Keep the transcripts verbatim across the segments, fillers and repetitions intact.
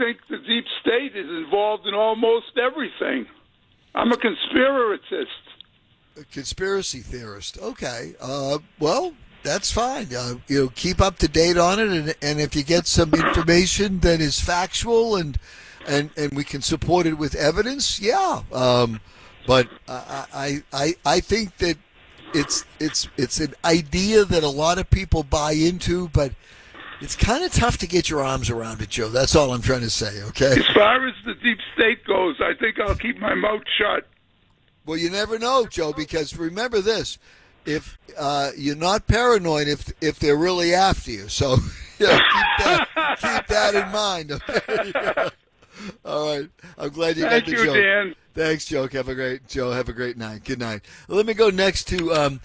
think the deep state is involved in almost everything. I'm a conspiracist. A conspiracy theorist. Okay. Uh, well, that's fine. Uh, you know, keep up to date on it, and, and if you get some information that is factual and and, and we can support it with evidence, yeah. Um, but I, I I I think that it's it's it's an idea that a lot of people buy into, but it's kind of tough to get your arms around it, Joe. That's all I'm trying to say. Okay. As far as the deep state goes, I think I'll keep my mouth shut. Well, you never know, Joe, because remember this. If uh, you're not paranoid, if if they're really after you, so you know, keep that keep that in mind. Okay? Yeah. All right, I'm glad you Thank got the you, joke. Dan. Thanks, Joe. Have a great Joe. Have a great night. Good night. Let me go next to um,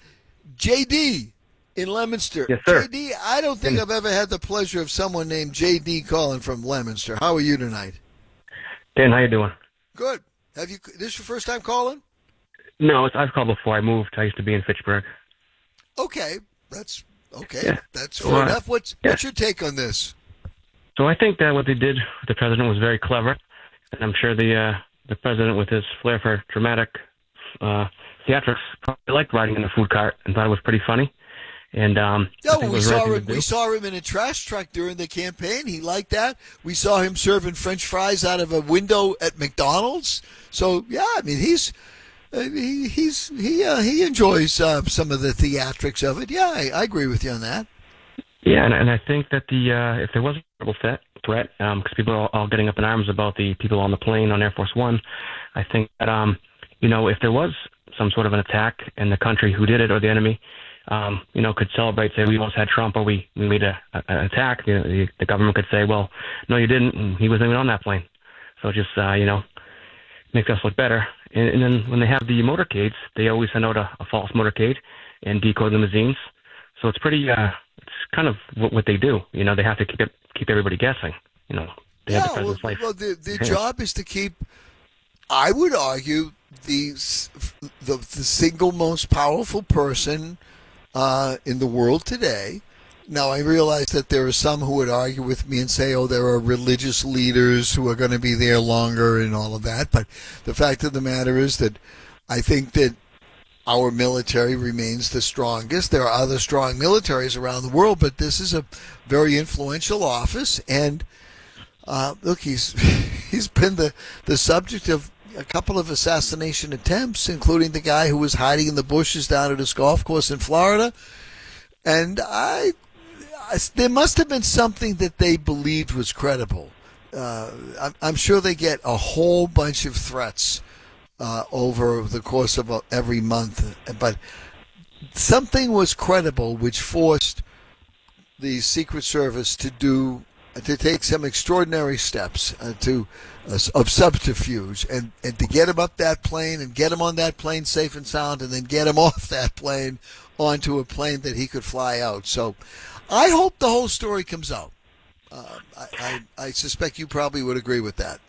J D in Leominster. Yes, sir. J D, I don't think I've ever had the pleasure of someone named J D calling from Leominster. How are you tonight? Dan, how you doing? Good. Have you? This your first time calling? No, it's, I've called before. I moved. I used to be in Fitchburg. Okay, that's okay. Yeah. That's fair Well, enough. What's yeah. what's your take on this? So I think that what they did with the president was very clever, and I'm sure the uh, the president, with his flair for dramatic uh, theatrics, probably liked riding in a food cart and thought it was pretty funny. And um, I No, think it we was the right saw thing him. to do. We saw him in a trash truck during the campaign. He liked that. We saw him serving French fries out of a window at McDonald's. So yeah, I mean he's. Uh, he he's he uh, he enjoys uh, some of the theatrics of it. Yeah, I, I agree with you on that. Yeah, and, and I think that the uh, if there was a terrible threat, threat, because um, people are all getting up in arms about the people on the plane on Air Force One, I think that um, you know, if there was some sort of an attack and the country who did it or the enemy, um, you know, could celebrate, say we almost had Trump or we, we made a, a, an attack. You know, the, the government could say, well, no, you didn't, and he wasn't even on that plane. So just uh, you know, makes us look better. And, and then when they have the motorcades, they always send out a, a false motorcade and decoy limousines. So it's pretty, uh, it's kind of what, what they do. You know, they have to keep it, keep everybody guessing. You know, they Yeah, have the well, president's life. well, their, their job is to keep. I would argue the the, the single most powerful person uh, in the world today. Now, I realize that there are some who would argue with me and say, oh, there are religious leaders who are going to be there longer and all of that. But the fact of the matter is that I think that our military remains the strongest. There are other strong militaries around the world, but this is a very influential office. And uh, look, he's he's been the, the subject of a couple of assassination attempts, including the guy who was hiding in the bushes down at his golf course in Florida. And I... there must have been something that they believed was credible. Uh, I'm, I'm sure they get a whole bunch of threats uh, over the course of every month, but something was credible which forced the Secret Service to do to take some extraordinary steps uh, to uh, of subterfuge and, and to get him up that plane and get him on that plane safe and sound and then get him off that plane onto a plane that he could fly out. So I hope the whole story comes out. Uh, I, I, I suspect you probably would agree with that.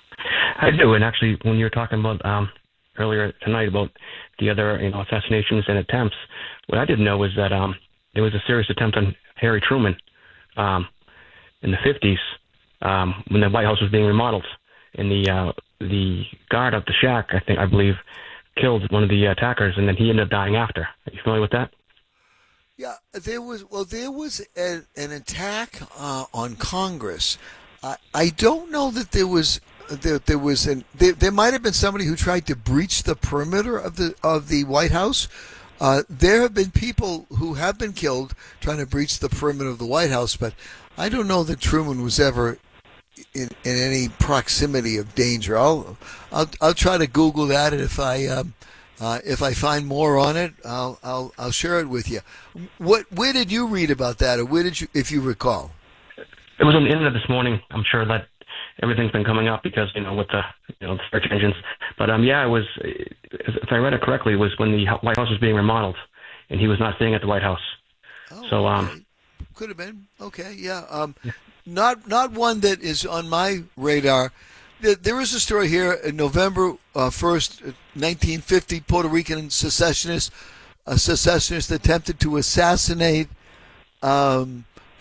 I do, and actually, when you were talking about um, earlier tonight about the other, you know, assassinations and attempts, what I didn't know was that um, there was a serious attempt on Harry Truman um, in the fifties um, when the White House was being remodeled, and the uh, the guard at the shack, I think, I believe, killed one of the attackers, and then he ended up dying after. Are you familiar with that? Yeah, there was well, there was a, an attack uh, on Congress. I, I don't know that there was there, there was an there, there might have been somebody who tried to breach the perimeter of the of the White House. Uh, there have been people who have been killed trying to breach the perimeter of the White House, but I don't know that Truman was ever in, in any proximity of danger. I'll I'll I'll try to Google that, and if I. Um, Uh, if I find more on it, I'll, I'll I'll share it with you. What where did you read about that, or where did you, if you recall? It was on the internet this morning. I'm sure that everything's been coming up because you know with the you know the search engines. But um yeah, it was if I read it correctly, it was when the White House was being remodeled, and he was not staying at the White House. Oh, so um okay. Could have been okay. Yeah. Um, yeah. not not one that is on my radar. There is a story here in November uh, first, nineteen fifty, Puerto Rican secessionists, a secessionist attempted to assassinate um,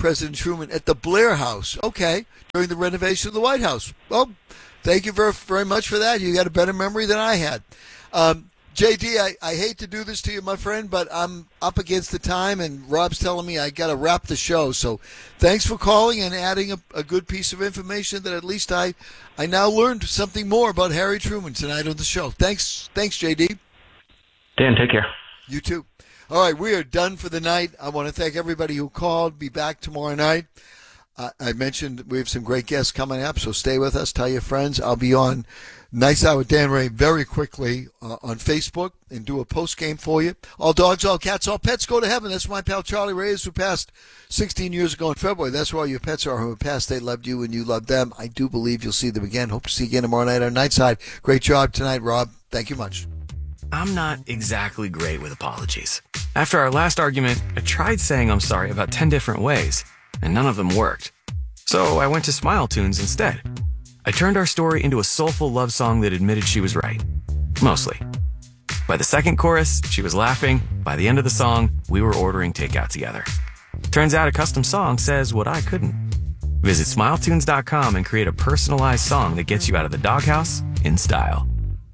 President Truman at the Blair House. Okay, during the renovation of the White House. Well, thank you very, very much for that. You got a better memory than I had. Um, J D, I, I hate to do this to you, my friend, but I'm up against the time, and Rob's telling me I got to wrap the show. So thanks for calling and adding a, a good piece of information that at least I, I now learned something more about Harry Truman tonight on the show. Thanks, thanks, J D. Dan, take care. You too. All right, we are done for the night. I want to thank everybody who called. Be back tomorrow night. Uh, I mentioned we have some great guests coming up, so stay with us. Tell your friends. I'll be on Nice Out with Dan Ray very quickly uh, on Facebook and do a post game for you. All dogs, all cats, all pets go to heaven. That's my pal Charlie Reyes, who passed sixteen years ago in February. That's where all your pets are who have passed. They loved you and you loved them. I do believe you'll see them again. Hope to see you again tomorrow night on Nightside. Great job tonight, Rob. Thank you much. I'm not exactly great with apologies. After our last argument, I tried saying I'm sorry about ten different ways, and none of them worked. So I went to Smile Tunes instead. I turned our story into a soulful love song that admitted she was right. Mostly. By the second chorus, she was laughing. By the end of the song, we were ordering takeout together. Turns out a custom song says what I couldn't. Visit smile tunes dot com and create a personalized song that gets you out of the doghouse in style.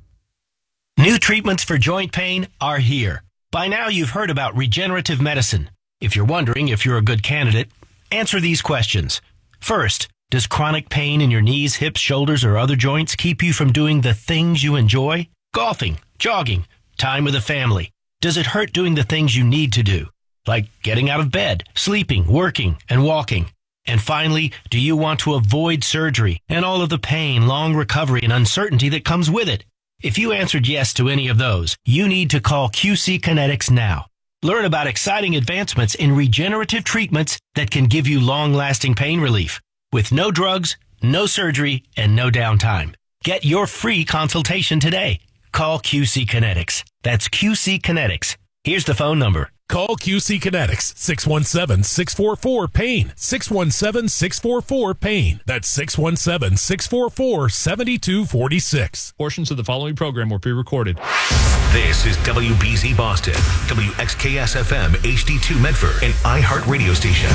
New treatments for joint pain are here. By now, you've heard about regenerative medicine. If you're wondering if you're a good candidate, answer these questions. First, does chronic pain in your knees, hips, shoulders, or other joints keep you from doing the things you enjoy? Golfing, jogging, time with the family. Does it hurt doing the things you need to do? Like getting out of bed, sleeping, working, and walking. And finally, do you want to avoid surgery and all of the pain, long recovery, and uncertainty that comes with it? If you answered yes to any of those, you need to call Q C Kinetics now. Learn about exciting advancements in regenerative treatments that can give you long-lasting pain relief with no drugs, no surgery, and no downtime. Get your free consultation today. Call Q C Kinetics. That's Q C Kinetics. Here's the phone number. Call Q C Kinetics, six one seven, six four four, PAIN, six one seven, six four four, PAIN. That's six one seven, six four four, seven two four six. Portions of the following program were pre-recorded. This is W B Z Boston, W X K S F M, H D two Medford, an iHeart radio station.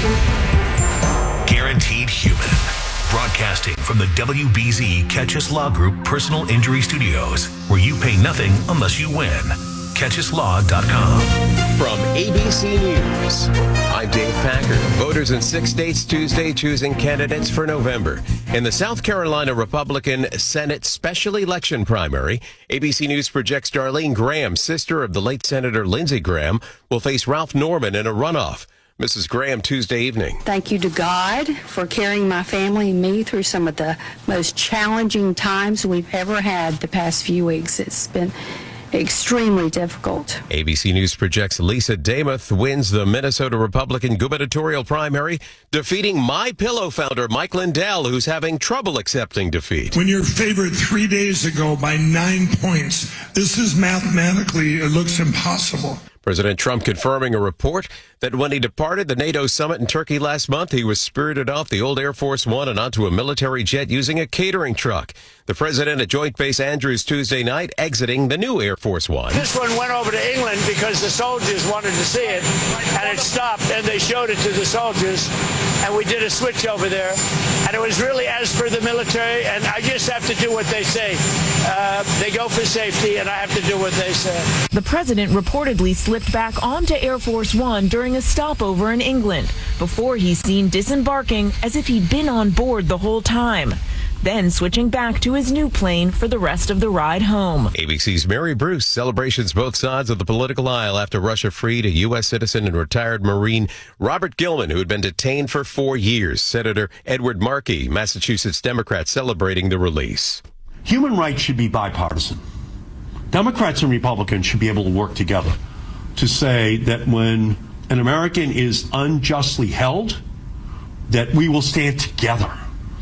Guaranteed Human. Broadcasting from the W B Z Catch Us Law Group Personal Injury Studios, where you pay nothing unless you win. catch us law dot com. From A B C News, I'm Dave Packer. Voters in six states Tuesday choosing candidates for November. In the South Carolina Republican Senate special election primary, A B C News projects Darlene Graham, sister of the late Senator Lindsey Graham, will face Ralph Norman in a runoff. Missus Graham, Tuesday evening. Thank you to God for carrying my family and me through some of the most challenging times we've ever had the past few weeks. It's been extremely difficult. A B C News projects Lisa Damuth wins the Minnesota Republican gubernatorial primary, defeating MyPillow founder Mike Lindell, who's having trouble accepting defeat. When you're favored three days ago by nine points, this is mathematically, it looks impossible. President Trump confirming a report that when he departed the NATO summit in Turkey last month, he was spirited off the old Air Force One and onto a military jet using a catering truck. The president at Joint Base Andrews Tuesday night exiting the new Air Force One. This one went over to England because the soldiers wanted to see it, and it stopped, and they showed it to the soldiers, and we did a switch over there, and it was really as per the military, and I just have to do what they say. Uh, they go for safety, and I have to do what they say. The president reportedly slipped back onto Air Force One during a stopover in England before he's seen disembarking as if he'd been on board the whole time, then switching back to his new plane for the rest of the ride home. A B C's Mary Bruce celebrations both sides of the political aisle after Russia freed a U S citizen and retired Marine Robert Gilman, who had been detained for four years. Senator Edward Markey, Massachusetts Democrat, celebrating the release. Human rights should be bipartisan. Democrats and Republicans should be able to work together to say that when an American is unjustly held, that we will stand together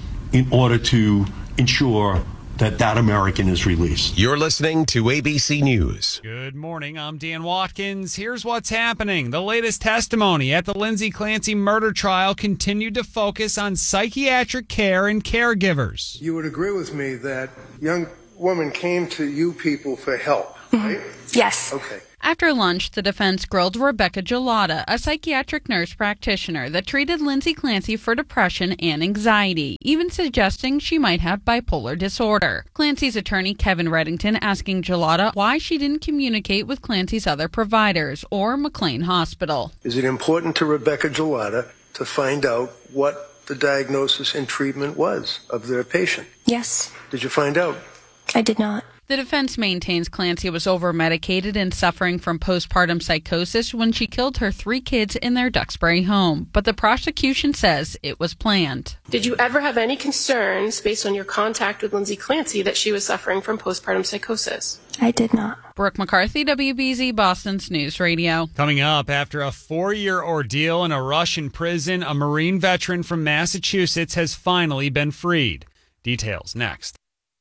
in order to ensure that that American is released. You're listening to A B C News. Good morning. I'm Dan Watkins. Here's what's happening. The latest testimony at the Lindsay Clancy murder trial continued to focus on psychiatric care and caregivers. You would agree with me that young woman came to you people for help, right? Yes. Okay. After lunch, the defense grilled Rebecca Gelada, a psychiatric nurse practitioner that treated Lindsay Clancy for depression and anxiety, even suggesting she might have bipolar disorder. Clancy's attorney, Kevin Reddington, asking Gelada why she didn't communicate with Clancy's other providers or McLean Hospital. Is it important to Rebecca Gelada to find out what the diagnosis and treatment was of their patient? Yes. Did you find out? I did not. The defense maintains Clancy was over-medicated and suffering from postpartum psychosis when she killed her three kids in their Duxbury home, but the prosecution says it was planned. Did you ever have any concerns based on your contact with Lindsay Clancy that she was suffering from postpartum psychosis? I did not. Brooke McCarthy, W B Z Boston's News Radio. Coming up, after a four-year ordeal in a Russian prison, a Marine veteran from Massachusetts has finally been freed. Details next.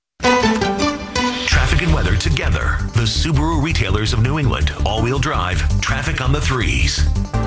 Traffic and weather together. The Subaru retailers of New England. All-wheel drive. Traffic on the threes.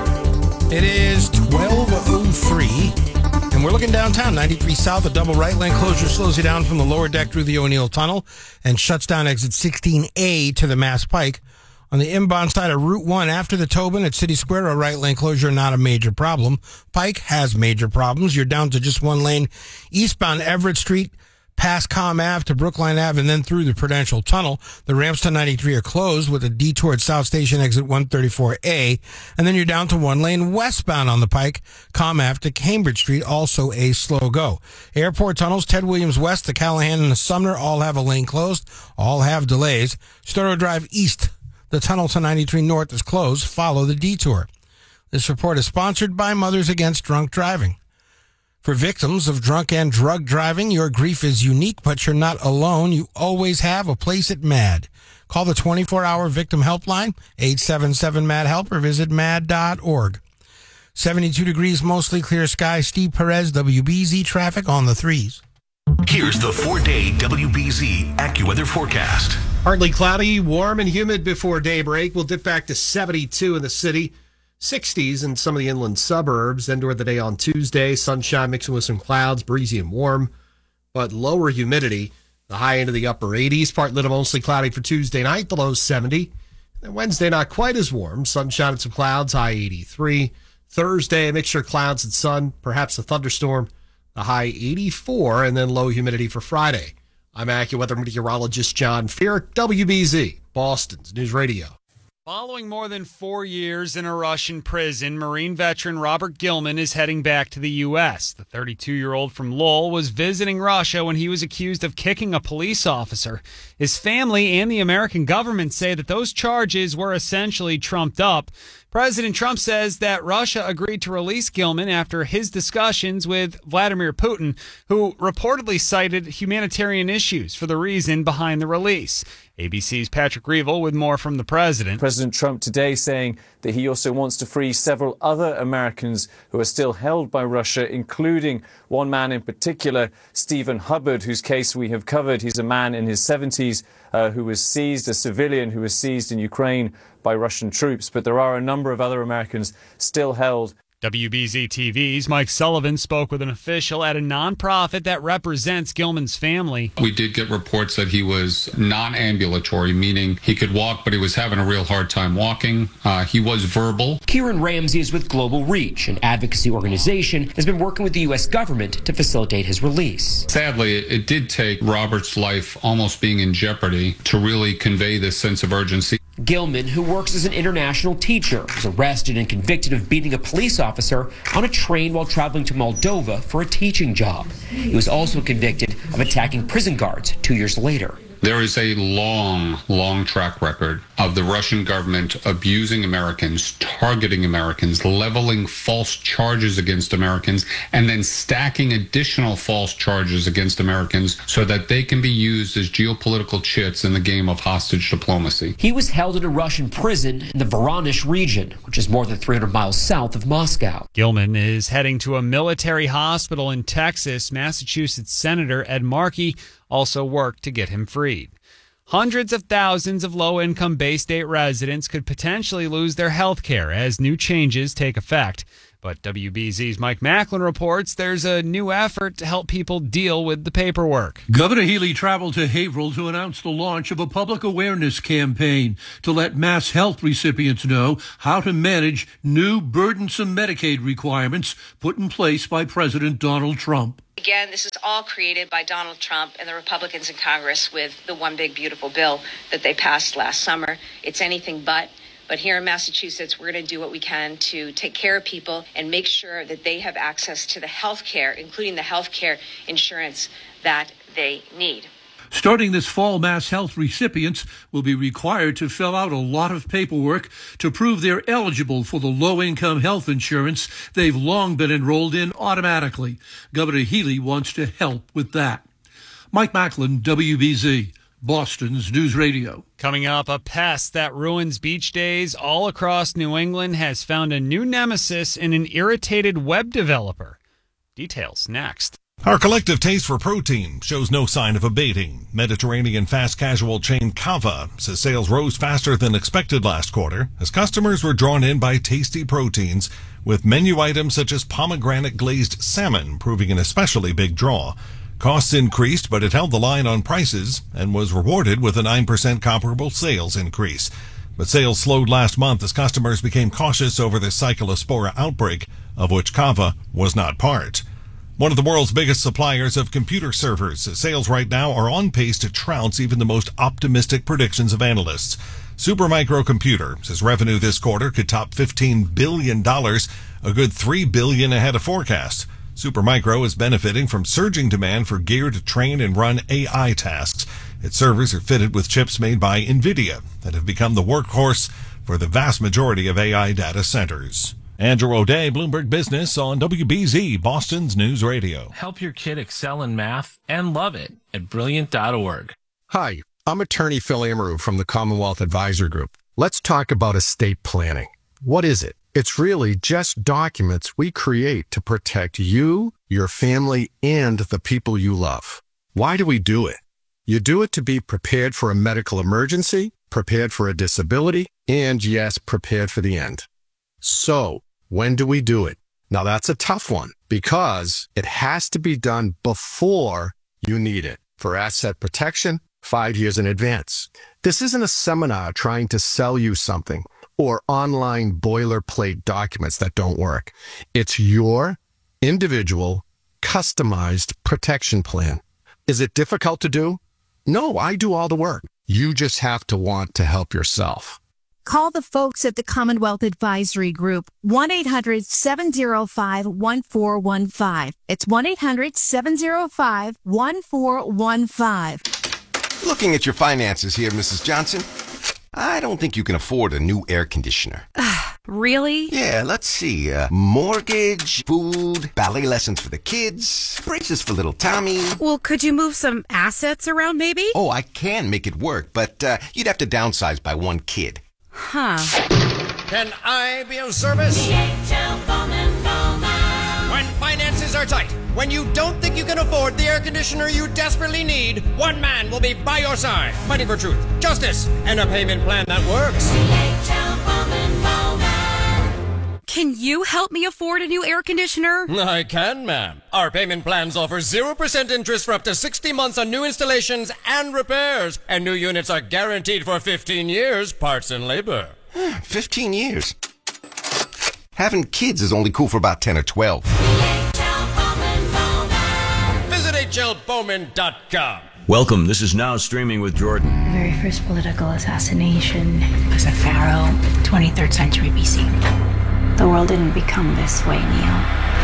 It is twelve oh three, and we're looking downtown. ninety-three South, a double right lane closure slows you down from the lower deck through the O'Neill Tunnel and shuts down exit sixteen A to the Mass Pike. On the inbound side of Route one, after the Tobin at City Square, a right lane closure, not a major problem. Pike has major problems. You're down to just one lane eastbound Everett Street, past Com Ave to Brookline Ave, and then through the Prudential Tunnel. The ramps to ninety-three are closed with a detour at South Station exit one thirty-four A. And then you're down to one lane westbound on the Pike, Com Ave to Cambridge Street, also a slow go. Airport tunnels, Ted Williams West to Callahan and the Sumner, all have a lane closed, all have delays. Storrow Drive East, the tunnel to ninety-three North is closed. Follow the detour. This report is sponsored by Mothers Against Drunk Driving. For victims of drunk and drug driving, your grief is unique, but you're not alone. You always have a place at MAD. Call the twenty-four hour victim helpline, eight seven seven MAD HELP, or visit mad dot org. seventy-two degrees, mostly clear sky. Steve Perez, W B Z traffic on the threes. Here's the four-day W B Z AccuWeather forecast. Partly cloudy, warm and humid before daybreak. We'll dip back to seventy-two in the city. sixties in some of the inland suburbs. Then toward the day on Tuesday, sunshine mixing with some clouds, breezy and warm, but lower humidity. The high end of the upper eighties, partly to mostly cloudy for Tuesday night, the low seventy. Then Wednesday, not quite as warm. Sunshine and some clouds, high eighty-three. Thursday, a mixture of clouds and sun, perhaps a thunderstorm, the high eighty-four, and then low humidity for Friday. I'm AccuWeather meteorologist John Fear, W B Z, Boston's News Radio. Following more than four years in a Russian prison, Marine veteran Robert Gilman is heading back to the U S. The thirty-two-year-old from Lowell was visiting Russia when he was accused of kicking a police officer. His family and the American government say that those charges were essentially trumped up. President Trump says that Russia agreed to release Gilman after his discussions with Vladimir Putin, who reportedly cited humanitarian issues for the reason behind the release. A B C's Patrick Reevell with more from the president. President Trump today saying that he also wants to free several other Americans who are still held by Russia, including one man in particular, Stephen Hubbard, whose case we have covered. He's a man in his seventies uh, who was seized, a civilian who was seized in Ukraine by Russian troops. But there are a number of other Americans still held. W B Z T V's Mike Sullivan spoke with an official at a nonprofit that represents Gilman's family. We did get reports that he was non-ambulatory, meaning he could walk, but he was having a real hard time walking. Uh, he was verbal. Kieran Ramsey is with Global Reach, an advocacy organization that has been working with the U S government to facilitate his release. Sadly, it did take Robert's life almost being in jeopardy to really convey this sense of urgency. Gilman, who works as an international teacher, was arrested and convicted of beating a police officer on a train while traveling to Moldova for a teaching job. He was also convicted of attacking prison guards two years later. There is a long, long track record of the Russian government abusing Americans, targeting Americans, leveling false charges against Americans, and then stacking additional false charges against Americans so that they can be used as geopolitical chits in the game of hostage diplomacy. He was held in a Russian prison in the Voronezh region, which is more than three hundred miles south of Moscow. Gilman is heading to a military hospital in Texas. Massachusetts Senator Ed Markey also worked to get him freed. Hundreds of thousands of low-income Bay State residents could potentially lose their health care as new changes take effect. But W B Z's Mike Macklin reports there's a new effort to help people deal with the paperwork. Governor Healy traveled to Haverhill to announce the launch of a public awareness campaign to let Mass Health recipients know how to manage new burdensome Medicaid requirements put in place by President Donald Trump. Again, this is all created by Donald Trump and the Republicans in Congress with the One Big Beautiful Bill that they passed last summer. It's anything but. But here in Massachusetts, we're going to do what we can to take care of people and make sure that they have access to the health care, including the health care insurance that they need. Starting this fall, Mass Health recipients will be required to fill out a lot of paperwork to prove they're eligible for the low-income health insurance they've long been enrolled in automatically. Governor Healy wants to help with that. Mike Macklin, W B Z, Boston's News Radio. Coming up, a pest that ruins beach days all across New England has found a new nemesis in an irritated web developer. Details next. Our collective taste for protein shows no sign of abating. Mediterranean fast casual chain Cava says sales rose faster than expected last quarter as customers were drawn in by tasty proteins, with menu items such as pomegranate glazed salmon proving an especially big draw. Costs increased, but it held the line on prices and was rewarded with a nine percent comparable sales increase. But sales slowed last month as customers became cautious over the Cyclospora outbreak, of which Cava was not part. One of the world's biggest suppliers of computer servers says sales right now are on pace to trounce even the most optimistic predictions of analysts. Supermicro Computer says revenue this quarter could top fifteen billion dollars, a good three billion dollars ahead of forecast. Supermicro is benefiting from surging demand for gear to train and run A I tasks. Its servers are fitted with chips made by NVIDIA that have become the workhorse for the vast majority of A I data centers. Andrew O'Day, Bloomberg Business on W B Z, Boston's News Radio. Help your kid excel in math and love it at brilliant dot org. Hi, I'm attorney Phil Amaru from the Commonwealth Advisor Group. Let's talk about estate planning. What is it? It's really just documents we create to protect you, your family, and the people you love. Why do we do it? You do it to be prepared for a medical emergency, prepared for a disability, and yes, prepared for the end. So, when do we do it? Now that's a tough one because it has to be done before you need it. For asset protection, five years in advance. This isn't a seminar trying to sell you something or online boilerplate documents that don't work. It's your individual, customized protection plan. Is it difficult to do? No, I do all the work. You just have to want to help yourself. Call the folks at the Commonwealth Advisory Group, one eight hundred seven oh five one four one five. It's one eight hundred seven oh five one four one five. Looking at your finances here, Missus Johnson, I don't think you can afford a new air conditioner. Really? Yeah, let's see. Uh, mortgage, food, ballet lessons for the kids, braces for little Tommy. Well, could you move some assets around maybe? Oh, I can make it work, but uh, you'd have to downsize by one kid. Huh. Can I be of service? D H L Bowman Bowman. When finances are tight, when you don't think you can afford the air conditioner you desperately need, one man will be by your side, fighting for truth, justice, and a payment plan that works. D H L Bowman Bowman. Can you help me afford a new air conditioner? I can, ma'am. Our payment plans offer zero percent interest for up to sixty months on new installations and repairs. And new units are guaranteed for fifteen years, parts and labor. fifteen years? Having kids is only cool for about ten or twelve. Visit H L Bowman dot com. Welcome. This is Now Streaming with Jordan. The very first political assassination was a pharaoh, twenty-third century B C. The world didn't become this way, Neil.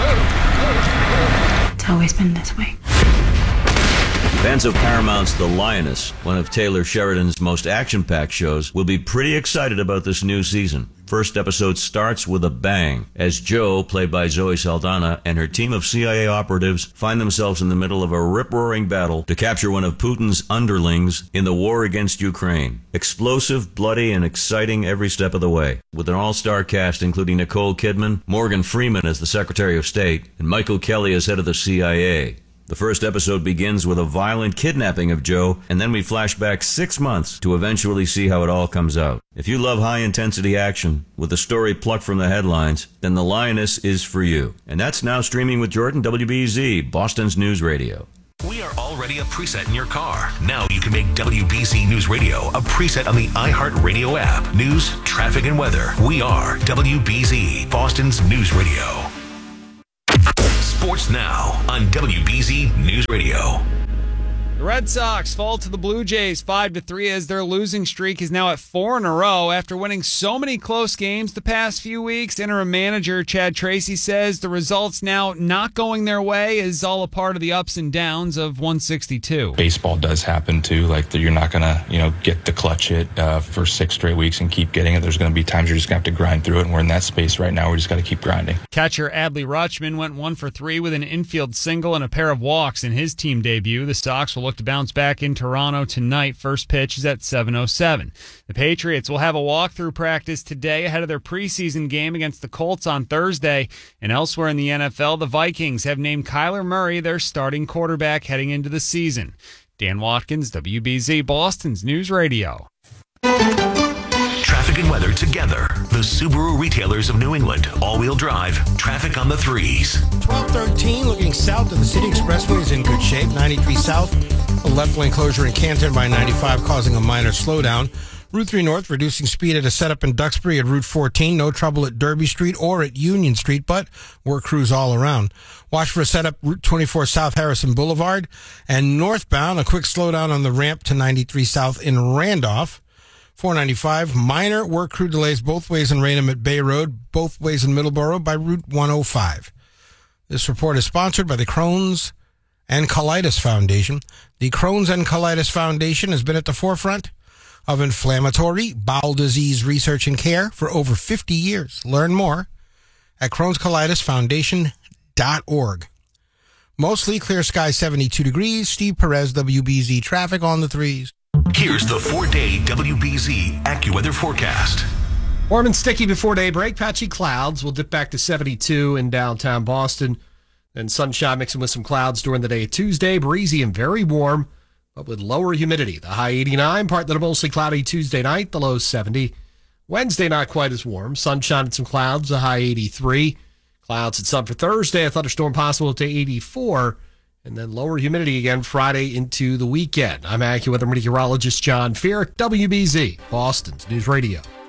It's always been this way. Fans of Paramount's The Lioness, one of Taylor Sheridan's most action-packed shows, will be pretty excited about this new season. First episode starts with a bang, as Jo, played by Zoe Saldana, and her team of C I A operatives find themselves in the middle of a rip-roaring battle to capture one of Putin's underlings in the war against Ukraine. Explosive, bloody, and exciting every step of the way, with an all-star cast including Nicole Kidman, Morgan Freeman as the Secretary of State, and Michael Kelly as head of the C I A. The first episode begins with a violent kidnapping of Joe, and then we flash back six months to eventually see how it all comes out. If you love high-intensity action with a story plucked from the headlines, then The Lioness is for you. And that's now streaming with Jordan, W B Z, Boston's News Radio. We are already a preset in your car. Now you can make W B Z News Radio a preset on the iHeartRadio app. News, traffic, and weather. We are W B Z, Boston's News Radio. Sports now on W B Z News Radio. The Red Sox fall to the Blue Jays five to three as their losing streak is now at four in a row after winning so many close games the past few weeks. Interim manager Chad Tracy says the results now not going their way is all a part of the ups and downs of one sixty-two. Baseball does happen too. Like you're not going to, you know, get the clutch hit uh, for six straight weeks and keep getting it. There's going to be times you're just going to have to grind through it, and we're in that space right now. We just got to keep grinding. Catcher Adley Rutschman went one for three with an infield single and a pair of walks in his team debut. The Sox will look to bounce back in Toronto tonight. First pitch is at seven oh seven. The Patriots will have a walkthrough practice today ahead of their preseason game against the Colts on Thursday. And elsewhere in the N F L, the Vikings have named Kyler Murray their starting quarterback heading into the season. Dan Watkins, W B Z, Boston's News Radio. Traffic and weather together. The Subaru retailers of New England. All-wheel drive. Traffic on the threes. twelve thirteen, looking south of the City Expressway is in good shape. ninety-three south, a left lane closure in Canton by ninety-five, causing a minor slowdown. Route three North, reducing speed at a setup in Duxbury at Route fourteen. No trouble at Derby Street or at Union Street, but work crews all around. Watch for a setup Route twenty-four South Harrison Boulevard. And northbound, a quick slowdown on the ramp to ninety-three South in Randolph. four ninety-five, minor work crew delays both ways in Raynham at Bay Road, both ways in Middleborough by Route one oh five. This report is sponsored by the Crohn's and Colitis Foundation. The Crohn's and Colitis Foundation has been at the forefront of inflammatory bowel disease research and care for over fifty years. Learn more at crohns colitis foundation dot org. Mostly clear sky, seventy-two degrees. Steve Perez, W B Z traffic on the threes. Here's the four-day W B Z AccuWeather forecast. Warm and sticky before daybreak. Patchy clouds will dip back to seventy-two in downtown Boston. Then sunshine mixing with some clouds during the day Tuesday. Breezy and very warm, but with lower humidity. The high eighty-nine, partly to mostly cloudy Tuesday night, the low seventy. Wednesday not quite as warm. Sunshine and some clouds, the high eighty-three. Clouds and sun for Thursday. A thunderstorm possible to eighty-four. And then lower humidity again Friday into the weekend. I'm AccuWeather meteorologist John Fear, W B Z, Boston's News Radio.